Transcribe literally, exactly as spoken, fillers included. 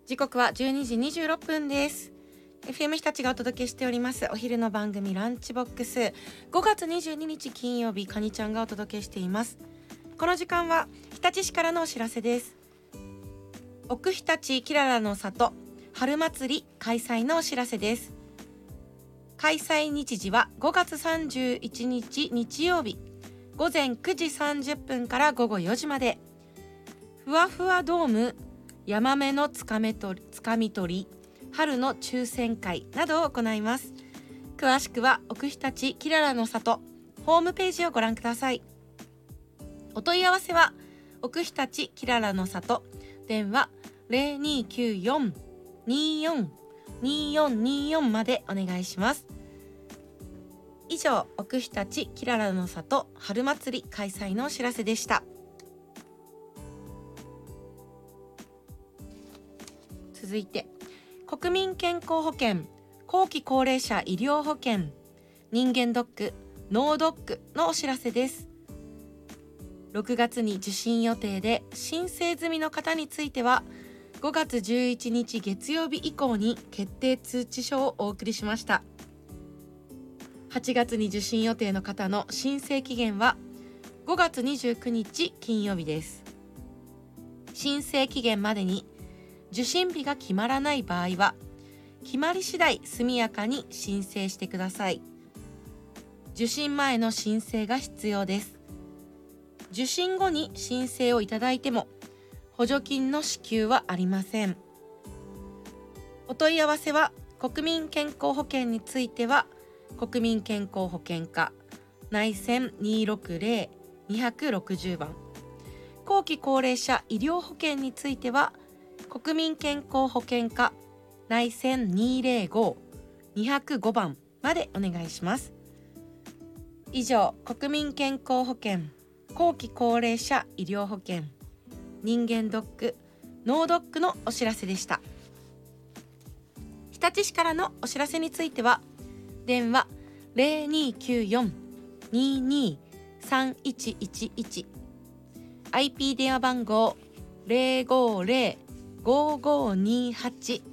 時刻はじゅうにじにじゅうろっぷんです。 エフエム 日立がお届けしておりますお昼の番組ランチボックス、ごがつにじゅうににち金曜日、かにちゃんがお届けしています。この時間は日立市からのお知らせです。奥日立きららの里春祭り開催のお知らせです。開催日時はごがつさんじゅういちにち日曜日、ごぜんくじさんじゅっぷんからごごよじまで。ふわふわドーム、ヤマメのつかめとり、つかみ取り、春の抽選会などを行います。詳しくは奥日立きららの里ホームページをご覧ください。お問い合わせは奥日立きららの里、電話 ゼロにきゅうよん にーよん にーよんにーよん までお願いします。以上、奥日立きららの里春祭り開催のお知らせでした。続いて、国民健康保険、後期高齢者医療保険、人間ドック、脳ドックのお知らせです。ろくがつに受診予定で申請済みの方についてはごがつじゅういちにち月曜日以降に決定通知書をお送りしました。はちがつに受診予定の方の申請期限はごがつにじゅうくにち金曜日です。申請期限までに受診日が決まらない場合は決まり次第速やかに申請してください。受診前の申請が必要です。受診後に申請をいただいても補助金の支給はありません。お問い合わせは国民健康保険については国民健康保険課内線 にーろくゼロ にろくぜろ 番、後期高齢者医療保険については国民健康保険課内線 にーぜろご にぜろご 番までお願いします。以上、国民健康保険、後期高齢者医療保険、人間ドック、脳ドックのお知らせでした。日立市からのお知らせについては電話 ゼロにきゅうよん にーにー さんいちいちいち、 アイピー 電話番号 ゼロごゼロ ごごにはち